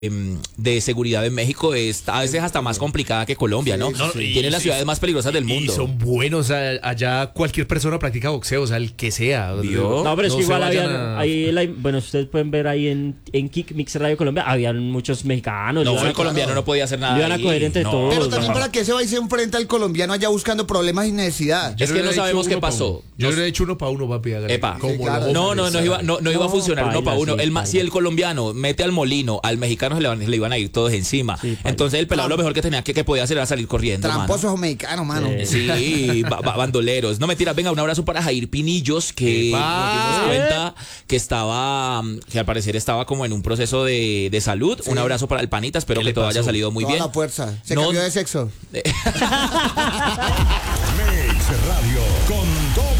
de seguridad en México es a veces hasta más complicada que Colombia, ¿no? Sí, Tiene las ciudades más peligrosas del mundo. Y son buenos, allá cualquier persona practica boxeo, o sea, el que sea. ¿Vio? No, pero es que No se igual vayan habían, a- ahí, bueno, ustedes pueden ver ahí en Kick Mix Radio Colombia, habían muchos mexicanos. No, le iban el a- colombiano no podía hacer nada. le iban a ahí. coger entre No. todos. Pero también no. para que se va y se enfrenta al colombiano allá buscando problemas y necesidad. Es que no le he sabemos hecho qué uno pa' pasó. uno. Yo le he hecho 1 para 1, papi. hágale. Epa. Como Sí, claro. los No hombres, iba a No, funcionar uno para paila, uno. sí, Si el colombiano mete al molino, al mexicano le iban a ir todos encima. Sí, paila. Entonces el pelado lo mejor que tenía que podía hacer era salir corriendo. mano. Tramposos mexicanos, mano. Sí, bandoleros. No, mentira, venga, un abrazo para Jair Pinillos, que nos dimos cuenta que al parecer estaba como en un proceso de salud. Un abrazo para el panita, espero ¿Qué que le todo haya pasó? salido muy Toda bien. la fuerza. Se No- cambió de sexo. Mix Radio con doble